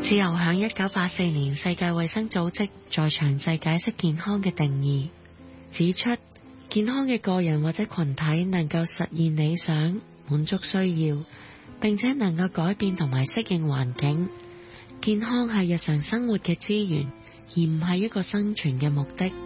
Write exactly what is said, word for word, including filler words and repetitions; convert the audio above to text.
之後響一九八四年世界衛生組織再詳細解釋健康嘅定義，指出健康嘅個人或者群體能夠實現理想、滿足需要，並且能夠改變同埋適應環境。健康係日常生活嘅資源，而唔係一個生存嘅目的。